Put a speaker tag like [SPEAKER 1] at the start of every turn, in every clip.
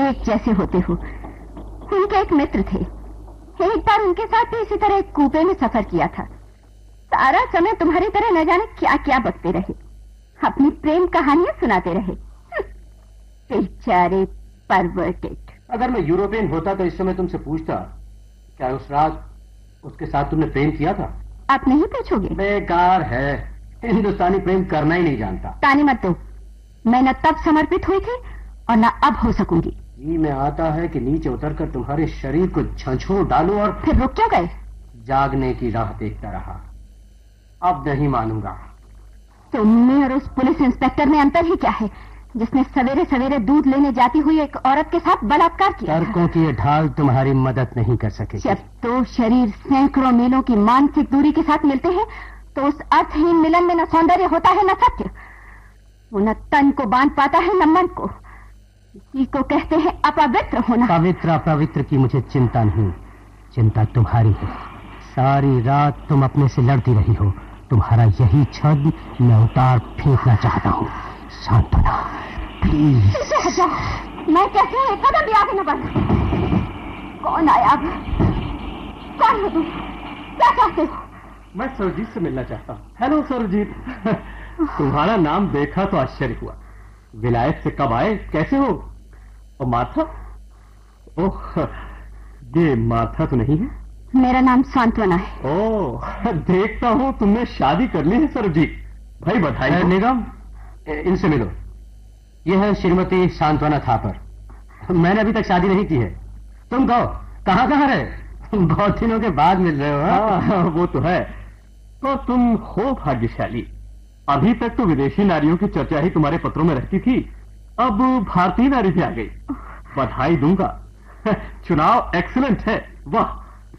[SPEAKER 1] एक जैसे होते हो। उनके एक मित्र थे, एक बार उनके साथ भी इसी तरह एक कूपे में सफर किया था। सारा समय तुम्हारी तरह न जाने क्या क्या बकते रहे, अपनी प्रेम कहानियां सुनाते रहे। बेचारे परवर्टेड।
[SPEAKER 2] अगर मैं यूरोपियन होता तो इस समय तुमसे पूछता, क्या उस रात उसके साथ तुमने प्रेम किया था?
[SPEAKER 1] आप नहीं पूछोगे?
[SPEAKER 2] बेकार है, हिंदुस्तानी प्रेम करना ही नहीं जानता।
[SPEAKER 1] तानी मत दो, मैं न तब समर्पित हुई थी और न अब हो सकूंगी।
[SPEAKER 2] जी में आता है कि नीचे उतरकर तुम्हारे शरीर को झंझोर डालूं और
[SPEAKER 1] फिर रुक क्यों गए?
[SPEAKER 2] जागने की राह देखता रहा। अब नहीं मानूंगा।
[SPEAKER 1] तुमने और उस पुलिस इंस्पेक्टर में अंतर ही क्या है, जिसने सवेरे सवेरे दूध लेने जाती हुई एक औरत के साथ बलात्कार किया?
[SPEAKER 2] तर्कों की ये ढाल तुम्हारी मदद नहीं कर सकेगी।
[SPEAKER 1] जब दो शरीर सैकड़ों मीलों की मानसिक दूरी के साथ मिलते हैं तो उस अर्थहीन मिलन में न सौंदर्य होता है न सत्य। वो न तन को बांध पाता है न मन को। इसी को कहते हैं अपवित्र होना।
[SPEAKER 2] पवित्र अपवित्र की मुझे चिंता नहीं, चिंता तुम्हारी है। सारी रात तुम अपने से लड़ती रही हो। तुम्हारा यही छद मैं उतार फेंकना चाहता हूँ। सांत्वना प्लीज।
[SPEAKER 1] मैं कहती हूँ एक कदम भी आगे न बढ़। कौन आया? कौन हो तुम? क्या चाहते हो?
[SPEAKER 2] मैं सरजीत से मिलना चाहता हूँ। हेलो सरजीत। तुम्हारा नाम देखा तो आश्चर्य हुआ। विलायत से कब आए? कैसे हो? और मार्था? ओह, ये मार्था तो नहीं है?
[SPEAKER 1] मेरा नाम सांत्वना है।
[SPEAKER 2] ओह, देखता हूँ तुमने शादी कर ली है सरजीत। भाई बधाई। निगम, इनसे मिलो। यह है श्रीमती सांत्वना थापर। मैंने अभी तक शादी नहीं की है। तुम कहो कहाँ रहे? बहुत दिनों के बाद मिल रहे हो। हाँ, वो तो है। तो तुम हो भाग्यशाली। अभी तक तो विदेशी नारियों की चर्चा ही तुम्हारे पत्रों में रहती थी, अब भारतीय नारी भी आ गई। बधाई दूंगा। चुनाव एक्सीलेंट है। वाह।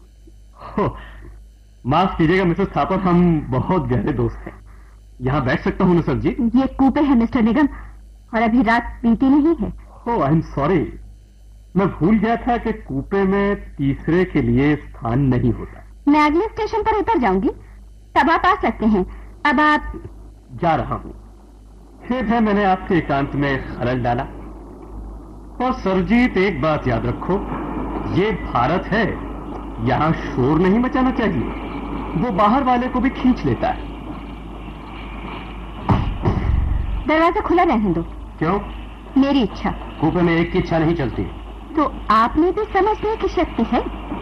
[SPEAKER 2] माफ कीजिएगा मिसेस थापर, हम बहुत गहरे दोस्त हैं। यहाँ बैठ सकता हूँ ना सर जी?
[SPEAKER 1] ये कूपे है मिस्टर निगम, और अभी रात बीती नहीं है।
[SPEAKER 2] ओह, आई एम सॉरी। मैं भूल गया था कि कूपे में तीसरे के लिए स्थान नहीं होता।
[SPEAKER 1] मैं अगले स्टेशन पर उतर जाऊंगी, तब आप आ सकते हैं। अब आप?
[SPEAKER 2] जा रहा हूँ। खेद है मैंने आपके एकांत में खलल डाला। और सरजीत, एक बात याद रखो, ये भारत है, यहाँ शोर नहीं मचाना चाहिए। वो बाहर वाले को भी खींच लेता है।
[SPEAKER 1] दरवाजा खुला रहने दो।
[SPEAKER 2] क्यों?
[SPEAKER 1] मेरी इच्छा।
[SPEAKER 2] कूपे में एक की इच्छा नहीं चलती।
[SPEAKER 1] तो आपने भी समझने की शक्ति है।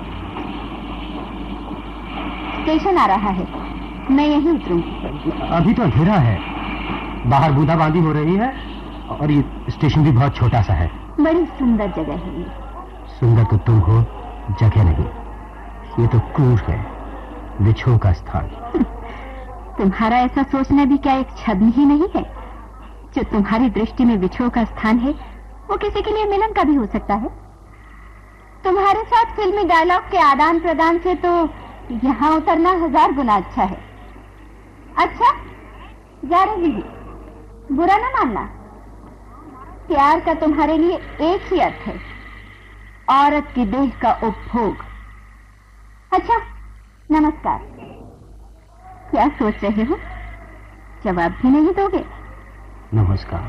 [SPEAKER 1] स्टेशन आ रहा है, मैं यहीं उतरूंगी।
[SPEAKER 2] अभी तो अंधेरा है, बाहर बूंदाबांदी हो रही है, और ये स्टेशन भी बहुत छोटा सा है।
[SPEAKER 1] बड़ी सुंदर जगह है ये।
[SPEAKER 2] सुंदर तो तुम हो, जगह नहीं। ये तो क्रूर है, विछोह का स्थान।
[SPEAKER 1] तुम्हारा ऐसा सोचना भी क्या एक छद्म ही नहीं है? जो तुम्हारी दृष्टि में विछोह का स्थान है, वो किसी के लिए मिलन का भी हो सकता है। तुम्हारे साथ फिल्मी डायलॉग के आदान प्रदान से तो यहाँ उतरना 1000 गुना अच्छा है। अच्छा, जा रही हूँ, बुरा ना मानना। प्यार का तुम्हारे लिए एक ही अर्थ है, औरत की देह का उपभोग। अच्छा, नमस्कार। क्या सोच रहे हो? जवाब भी नहीं दोगे?
[SPEAKER 2] नमस्कार।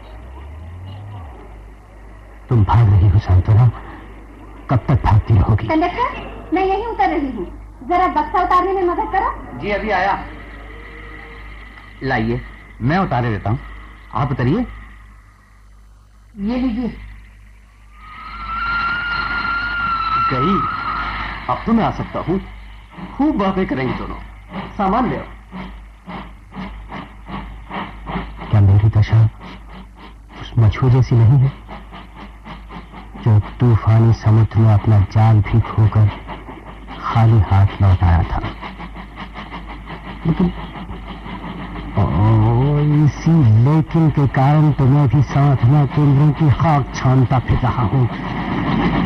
[SPEAKER 2] तुम भाग रही हो सांत्वना, कब तक भागती रहोगी?
[SPEAKER 1] कंडक्टर, मैं यहीं उतर रही हूँ, जरा बक्सा उतारने में मदद करो।
[SPEAKER 2] जी अभी आया। लाइए, मैं उतारे देता हूँ, आप उतरिए। ये लीजिए। गई। अब तो मैं आ सकता हूँ। खूब बातें करेंगे दोनों। सामान ले आओ। क्या मेरी दशा उस मछुए जैसी नहीं है, जो तूफानी समुद्र में अपना जाल भी खोकर खाली हाथ लौट आया था? लेकिन इसी लेकिन के कारण तो मैं भी सांत्वना केंद्रों की खाक छानता फिर रहा हूँ।